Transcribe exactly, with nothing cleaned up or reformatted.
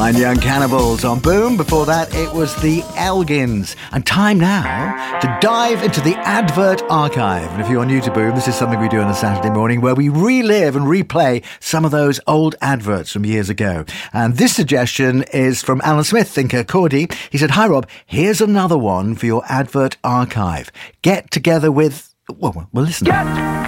and Young Cannibals on Boom. Before that, it was the Elgins. And time now to dive into the advert archive. And if you're new to Boom, this is something we do on a Saturday morning where we relive and replay some of those old adverts from years ago. And this suggestion is from Alan Smith, thinker Cordy. He said, "Hi Rob, here's another one for your advert archive. Get together with..." Well, well, listen. Get